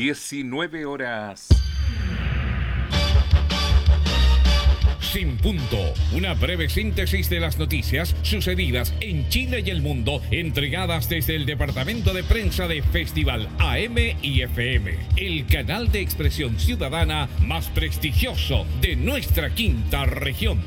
19 horas. Sin punto, una breve síntesis de las noticias sucedidas en Chile y el mundo, entregadas desde el departamento de prensa de Festival AM y FM, el canal de expresión ciudadana más prestigioso de nuestra quinta región.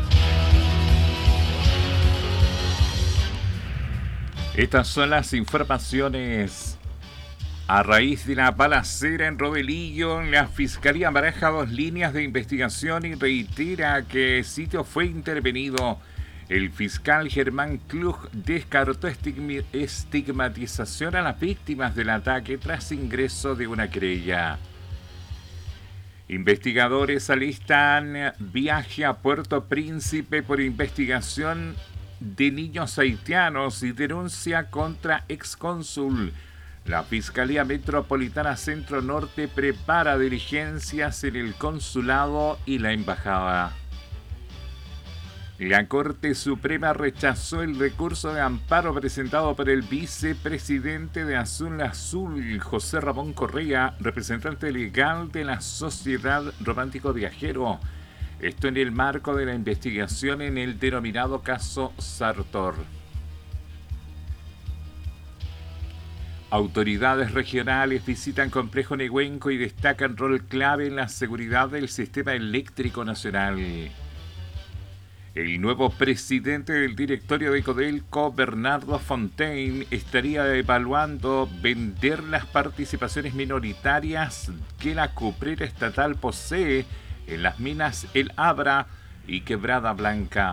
Estas son las informaciones. A raíz de la balacera en Rodelillo, la Fiscalía baraja 2 líneas de investigación y reitera que el sitio fue intervenido. El fiscal Germán Klug descartó estigmatización a las víctimas del ataque tras ingreso de una querella. Investigadores alistan viaje a Puerto Príncipe por investigación de niños haitianos y denuncia contra excónsul. La Fiscalía Metropolitana Centro Norte prepara diligencias en el consulado y la embajada. La Corte Suprema rechazó el recurso de amparo presentado por el vicepresidente de Azul Azul, José Ramón Correa, representante legal de la Sociedad Romántico Viajero. Esto en el marco de la investigación en el denominado caso Sartor. Autoridades regionales visitan Complejo Nehuenco y destacan rol clave en la seguridad del sistema eléctrico nacional. El nuevo presidente del directorio de Codelco, Bernardo Fontaine, estaría evaluando vender las participaciones minoritarias que la cuprera estatal posee en las minas El Abra y Quebrada Blanca.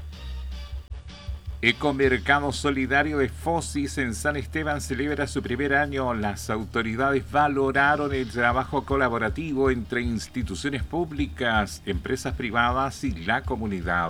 Ecomercado Solidario de Fosis en San Esteban celebra su primer año. Las autoridades valoraron el trabajo colaborativo entre instituciones públicas, empresas privadas y la comunidad.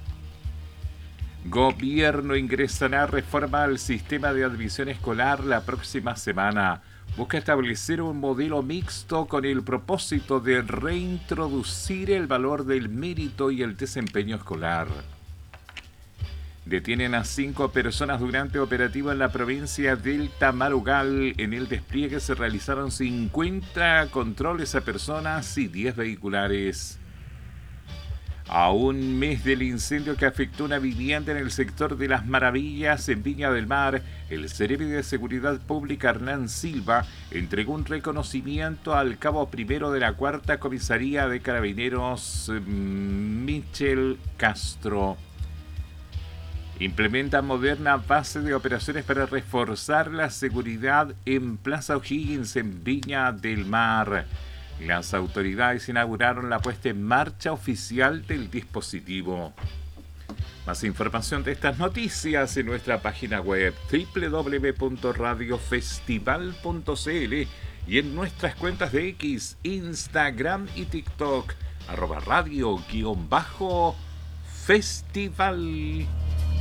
Gobierno ingresará reforma al sistema de admisión escolar la próxima semana. Busca establecer un modelo mixto con el propósito de reintroducir el valor del mérito y el desempeño escolar. Detienen a 5 personas durante operativo en la provincia del Tamarugal. En el despliegue se realizaron 50 controles a personas y 10 vehiculares. A un mes del incendio que afectó una vivienda en el sector de Las Maravillas, en Viña del Mar, el Ceremi de Seguridad Pública Hernán Silva entregó un reconocimiento al cabo primero de la 4ª Comisaría de Carabineros, Michel Castro. Implementa moderna base de operaciones para reforzar la seguridad en Plaza O'Higgins, en Viña del Mar. Las autoridades inauguraron la puesta en marcha oficial del dispositivo. Más información de estas noticias en nuestra página web www.radiofestival.cl y en nuestras cuentas de X, Instagram y TikTok @radio_festival.